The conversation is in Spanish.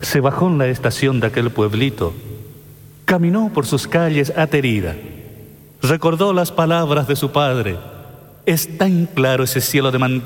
Se bajó en la estación de aquel pueblito, caminó por sus calles aterida, recordó las palabras de su padre. Es tan claro ese cielo de mantillas